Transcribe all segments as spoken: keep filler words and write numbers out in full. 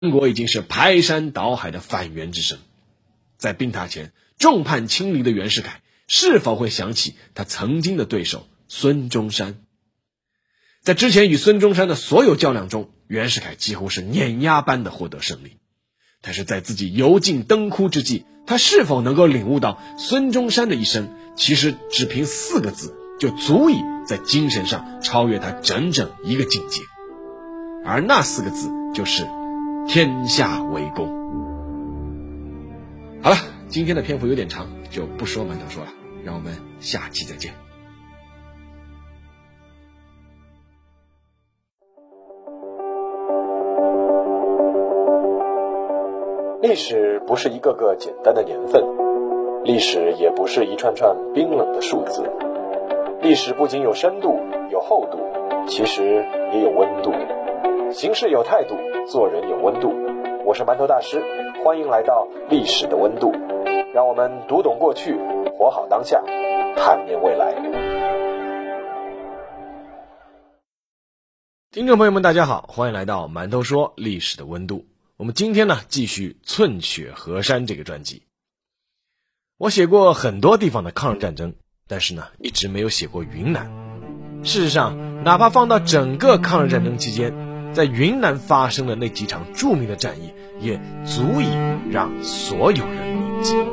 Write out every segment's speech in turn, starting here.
中国已经是排山倒海的反袁之声。在病榻前众叛亲离的袁世凯是否会想起他曾经的对手孙中山？在之前与孙中山的所有较量中，袁世凯几乎是碾压般的获得胜利。但是在自己油尽灯枯之际，他是否能够领悟到孙中山的一生其实只凭四个字就足以在精神上超越他整整一个境界？而那四个字就是天下为公。好了，今天的篇幅有点长，就不说馒头说了，让我们下期再见。 历史不是一个个简单的年份，历史也不是一串串冰冷的数字。历史不仅有深度有厚度，其实也有温度。行事有态度，做人有温度。我是馒头大师，欢迎来到历史的温度，让我们读懂过去，活好当下，探面未来。 听众朋友们大家好，欢迎来到馒头说历史的温度。我们今天呢继续寸雪河山这个专辑。我写过很多地方的抗日战争，但是呢一直没有写过云南。事实上，哪怕放到整个抗日战争期间，在云南发生的那几场著名的战役也足以让所有人铭记。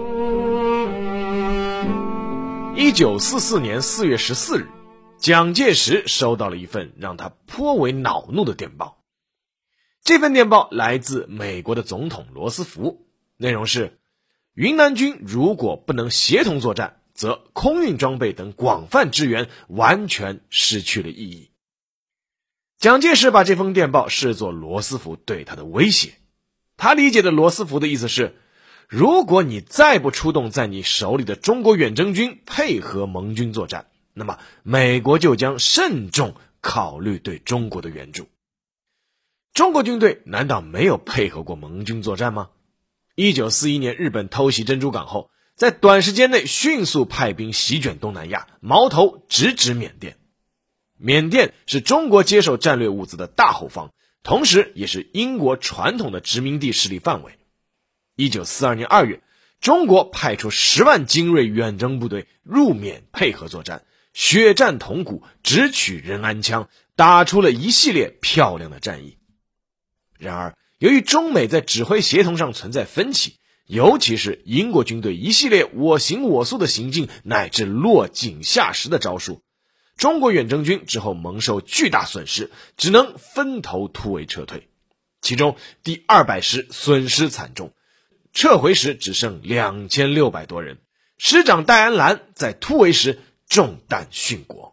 一九四四年四月十四日，蒋介石收到了一份让他颇为恼怒的电报。这份电报来自美国的总统罗斯福，内容是：云南军如果不能协同作战，则空运装备等广泛支援完全失去了意义。蒋介石把这封电报视作罗斯福对他的威胁。他理解的罗斯福的意思是，如果你再不出动在你手里的中国远征军配合盟军作战，那么美国就将慎重考虑对中国的援助。中国军队难道没有配合过盟军作战吗？一九四一年日本偷袭珍珠港后，在短时间内迅速派兵席卷东南亚，矛头直指缅甸。缅甸是中国接受战略物资的大后方，同时也是英国传统的殖民地势力范围。一九四二年二月，中国派出十万精锐远征部队入缅配合作战，血战铜鼓，直取仁安羌，打出了一系列漂亮的战役。然而，由于中美在指挥协同上存在分歧，尤其是英国军队一系列我行我素的行径乃至落井下石的招数，中国远征军之后蒙受巨大损失，只能分头突围撤退。其中第二百师损失惨重，撤回时只剩两千六百多人，师长戴安澜在突围时中弹殉国。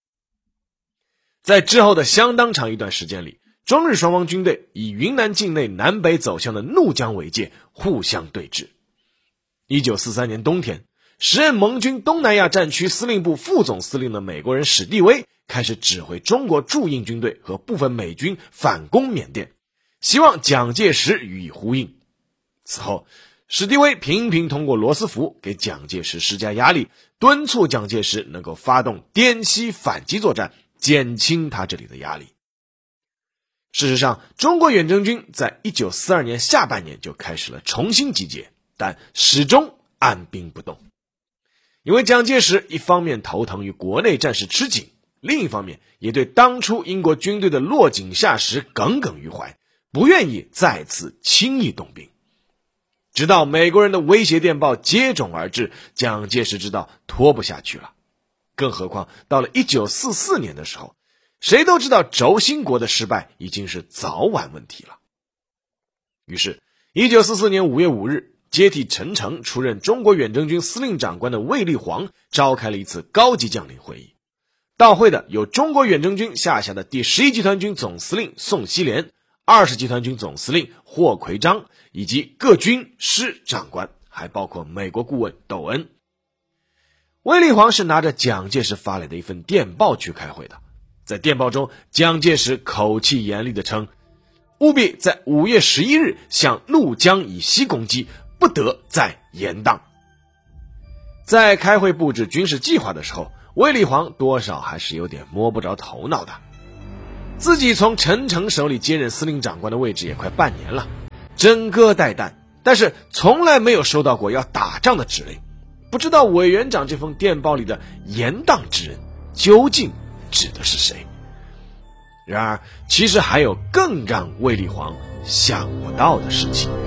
在之后的相当长一段时间里，中日双方军队以云南境内南北走向的怒江为界，互相对峙。一九四三年冬天，时任盟军东南亚战区司令部副总司令的美国人史蒂威开始指挥中国驻印军队和部分美军反攻缅甸，希望蒋介石予以呼应。此后，史蒂威频频通过罗斯福给蒋介石施加压力，敦促蒋介石能够发动滇西反击作战，减轻他这里的压力。事实上，中国远征军在一九四二年下半年就开始了重新集结，但始终按兵不动。因为蒋介石一方面头疼于国内战事吃紧，另一方面也对当初英国军队的落井下石耿耿于怀，不愿意再次轻易动兵。直到美国人的威胁电报接踵而至，蒋介石知道拖不下去了。更何况到了一九四四年的时候，谁都知道轴心国的失败已经是早晚问题了。于是一九四四年五月五日，接替陈诚出任中国远征军司令长官的卫立煌召开了一次高级将领会议。到会的有中国远征军下辖的第十一集团军总司令宋希濂、二十集团军总司令霍奎章以及各军师长官，还包括美国顾问窦恩。卫立煌是拿着蒋介石发来的一份电报去开会的。在电报中，蒋介石口气严厉地称，务必在五月十一日向怒江以西攻击，不得再延宕。在开会布置军事计划的时候，卫立煌多少还是有点摸不着头脑的。自己从陈诚手里接任司令长官的位置也快半年了， 枕戈待旦，但是从来没有收到过要打仗的指令。不知道委员长这封电报里的严荡之人究竟指的是谁？然而其实还有更让卫立煌想不到的事情。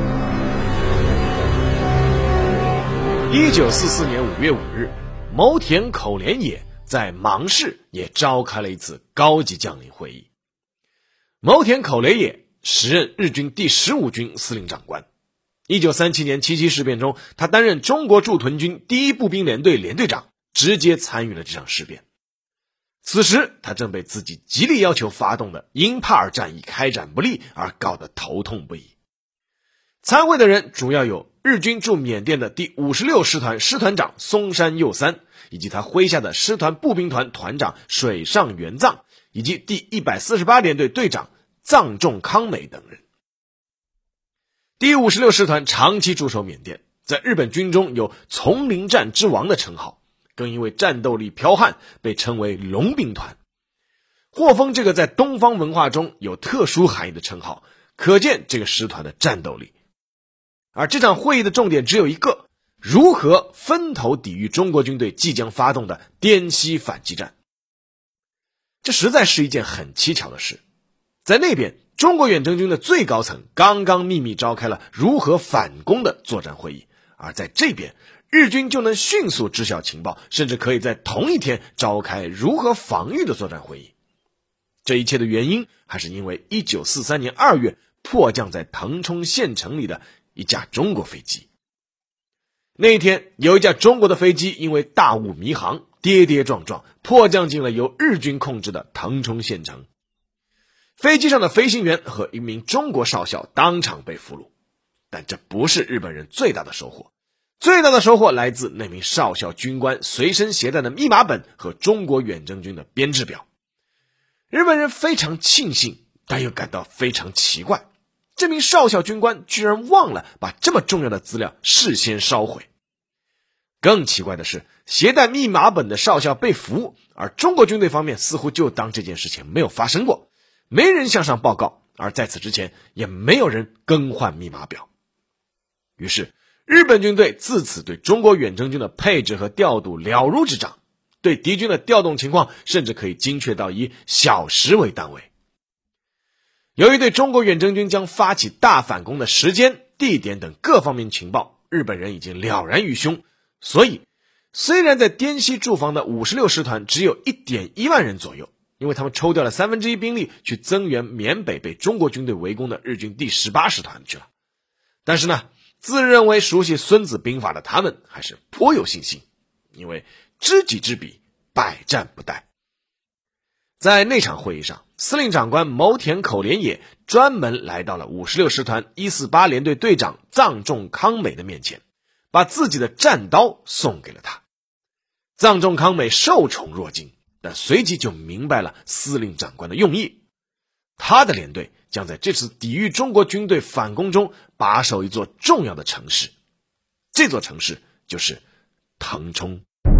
一九四四年五月五日，牟田口连野在芒市也召开了一次高级将领会议。牟田口连野时任日军第十五军司令长官。一九三七年七七事变中，他担任中国驻屯军第一步兵连队连队长，直接参与了这场事变。此时他正被自己极力要求发动的英帕尔战役开展不利而搞得头痛不已。参会的人主要有日军驻缅甸的第五十六师团师团长松山佑三，以及他麾下的师团步兵团团长水上元藏，以及第一百四十八联队队长藏仲康美等人。第五十六师团长期驻守缅甸，在日本军中有丛林战之王的称号，更因为战斗力剽悍被称为龙兵团。获封这个在东方文化中有特殊含义的称号，可见这个师团的战斗力。而这场会议的重点只有一个：如何分头抵御中国军队即将发动的滇西反击战。这实在是一件很蹊跷的事。在那边，中国远征军的最高层刚刚秘密召开了如何反攻的作战会议，而在这边，日军就能迅速知晓情报，甚至可以在同一天召开如何防御的作战会议。这一切的原因还是因为一九四三年二月迫降在腾冲县城里的一架中国飞机。那一天，有一架中国的飞机因为大雾迷航，跌跌撞撞迫降进了由日军控制的腾冲县城。飞机上的飞行员和一名中国少校当场被俘虏，但这不是日本人最大的收获。最大的收获来自那名少校军官随身携带的密码本和中国远征军的编制表。日本人非常庆幸，但又感到非常奇怪，这名少校军官居然忘了把这么重要的资料事先烧毁。更奇怪的是，携带密码本的少校被俘，而中国军队方面似乎就当这件事情没有发生过，没人向上报告，而在此之前也没有人更换密码表。于是日本军队自此对中国远征军的配置和调度了如指掌，对敌军的调动情况甚至可以精确到以小时为单位。由于对中国远征军将发起大反攻的时间、地点等各方面情报，日本人已经了然于胸，所以虽然在滇西驻防的五十六师团只有 一点一万人左右，因为他们抽调了三分之一兵力去增援缅北被中国军队围攻的日军第十八师团去了，但是呢，自认为熟悉孙子兵法的他们还是颇有信心，因为知己知彼，百战不殆。在那场会议上，司令长官牟田口连野专门来到了五十六师团一四八联队队长藏仲康美的面前，把自己的战刀送给了他。藏仲康美受宠若惊，但随即就明白了司令长官的用意。他的连队将在这次抵御中国军队反攻中把守一座重要的城市，这座城市就是腾冲。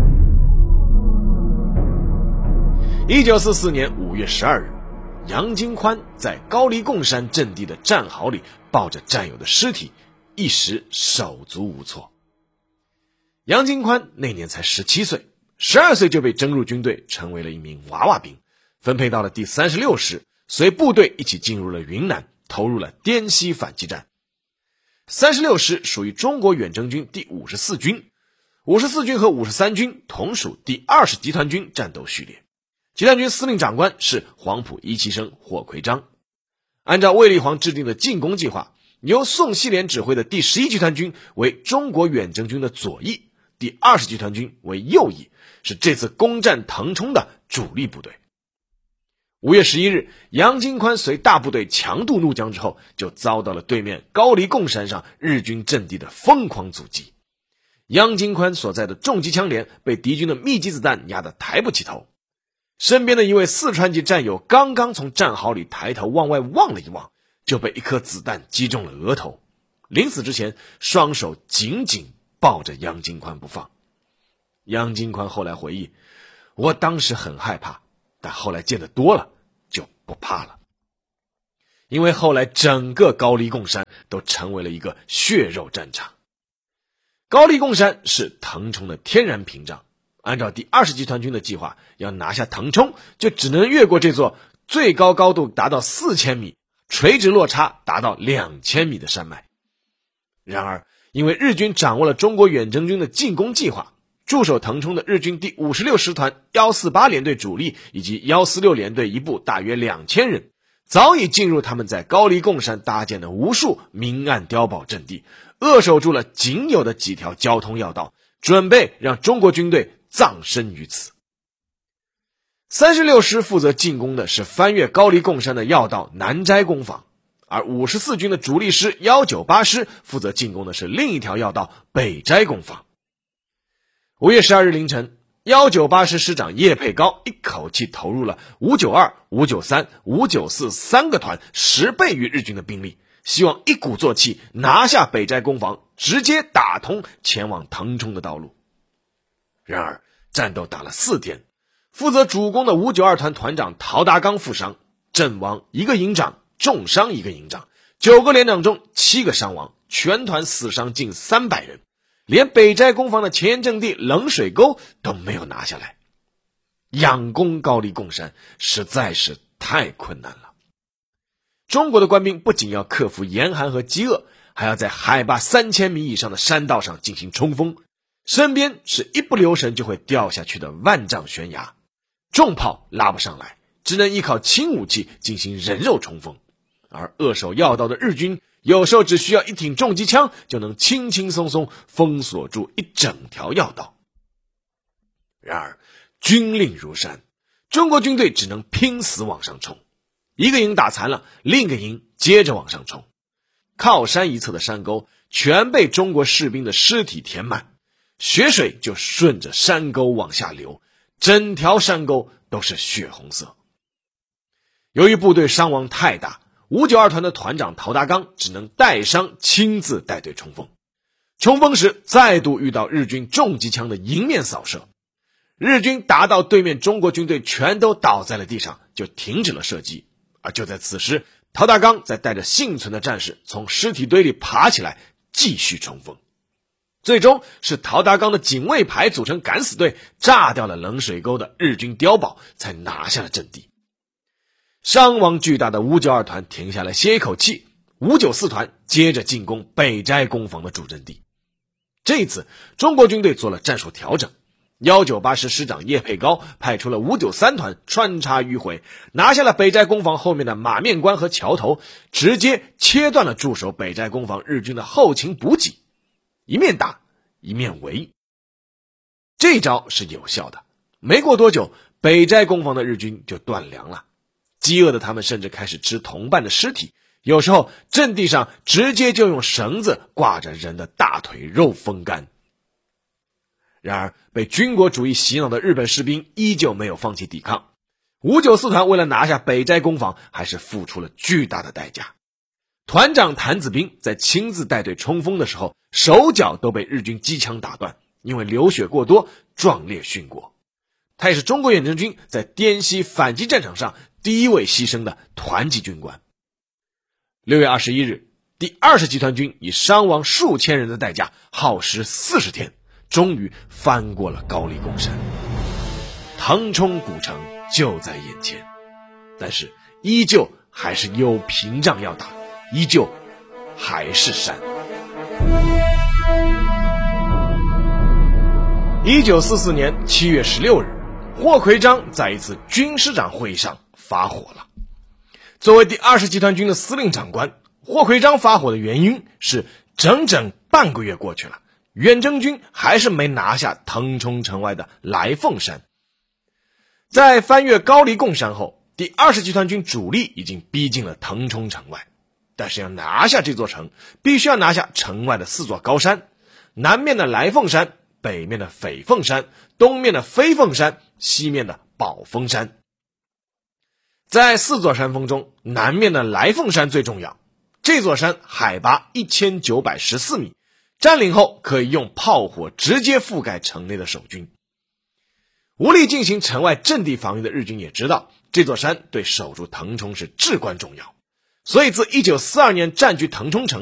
一九四四年五月十二日，杨金宽在高黎贡山阵地的战壕里抱着战友的尸体，一时手足无措。杨金宽那年才十七岁，十二岁就被征入军队，成为了一名娃娃兵，分配到了第三十六师，随部队一起进入了云南，投入了滇西反击战。三十六师属于中国远征军第五十四军，五十四军和五十三军同属第二十集团军战斗序列。集团军司令长官是黄埔一期生霍奎章。按照卫立煌制定的进攻计划，由宋希濂指挥的第十一集团军为中国远征军的左翼，第二十集团军为右翼，是这次攻占腾冲的主力部队。五月十一日，杨金宽随大部队强渡怒江之后，就遭到了对面高黎贡山上日军阵地的疯狂阻击。杨金宽所在的重机枪连被敌军的密集子弹压得抬不起头，身边的一位四川籍战友刚刚从战壕里抬头往外望了一望，就被一颗子弹击中了额头，临死之前双手紧紧抱着杨金宽不放。杨金宽后来回忆，我当时很害怕，但后来见得多了就不怕了。因为后来整个高黎贡山都都成为了一个血肉战场。高黎贡山是腾冲的天然屏障，按照第二十集团军的计划，要拿下腾冲，就只能越过这座最高高度达到四千米、垂直落差达到两千米的山脉。然而，因为日军掌握了中国远征军的进攻计划，驻守腾冲的日军第五十六师团一四八联队主力以及一四六联队一部大约两千人，早已进入他们在高黎贡山搭建的无数明暗碉堡阵地，扼守住了仅有的几条交通要道，准备让中国军队葬身于此。三十六师负责进攻的是翻越高黎贡山的要道南斋攻防，而五十四军的主力师一九八师负责进攻的是另一条要道北斋攻防。五月十二日凌晨，一九八师师长叶佩高一口气投入了五九二、五九三、五九四三个团十倍于日军的兵力，希望一鼓作气拿下北斋攻防，直接打通前往腾冲的道路。然而战斗打了四天，负责主攻的五九二团团长陶达刚负伤，阵亡一个营长，重伤一个营长，九个连长中七个伤亡，全团死伤近三百人，连北斋攻防的前沿阵地冷水沟都没有拿下来。仰攻高黎贡山实在是太困难了。中国的官兵不仅要克服严寒和饥饿，还要在海拔三千米以上的山道上进行冲锋，身边是一不留神就会掉下去的万丈悬崖，重炮拉不上来，只能依靠轻武器进行人肉冲锋。而扼守要道的日军有时候只需要一挺重机枪就能轻轻松松封锁住一整条要道。然而军令如山，中国军队只能拼死往上冲，一个营打残了，另一个营接着往上冲。靠山一侧的山沟全被中国士兵的尸体填满，血水就顺着山沟往下流，整条山沟都是血红色。由于部队伤亡太大，五九二团的团长陶达刚只能带伤亲自带队冲锋。冲锋时再度遇到日军重机枪的迎面扫射，日军打到对面中国军队全都倒在了地上，就停止了射击。而就在此时，陶达刚在带着幸存的战士从尸体堆里爬起来继续冲锋。最终是陶达刚的警卫排组成敢死队，炸掉了冷水沟的日军碉堡，才拿下了阵地。伤亡巨大的五九二团停下来歇一口气，五九四团接着进攻北斋攻防的主阵地。这一次中国军队做了战术调整，一九八师师长叶佩高派出了五九三团穿插迂回，拿下了北斋攻防后面的马面关和桥头，直接切断了驻守北斋攻防日军的后勤补给，一面打一面围。这招是有效的，没过多久，北斋攻防的日军就断粮了。饥饿的他们甚至开始吃同伴的尸体，有时候阵地上直接就用绳子挂着人的大腿肉风干。然而被军国主义洗脑的日本士兵依旧没有放弃抵抗，五九四团为了拿下北斋攻防还是付出了巨大的代价。团长谭子兵在亲自带队冲锋的时候，手脚都被日军机枪打断，因为流血过多壮烈殉国。他也是中国远征军在滇西反击战场上第一位牺牲的团级军官。六月二十一日，第二十集团军以伤亡数千人的代价，耗时四十天，终于翻过了高黎贡山。腾冲古城就在眼前，但是依旧还是有屏障要打，依旧还是山。一九四四年七月十六日，霍奎章在一次军师长会议上发火了。作为第二十集团军的司令长官，霍奎章发火的原因是整整半个月过去了，远征军还是没拿下腾冲城外的来凤山。在翻越高黎贡山后，第二十集团军主力已经逼近了腾冲城外，但是要拿下这座城，必须要拿下城外的四座高山，南面的来凤山，北面的斐凤山，东面的飞凤山，西面的宝峰山。在四座山峰中，南面的来凤山最重要，这座山海拔一千九百十四米，占领后可以用炮火直接覆盖城内的守军。无力进行城外阵地防御的日军也知道，这座山对守住腾冲是至关重要，所以自一九四二年占据腾冲城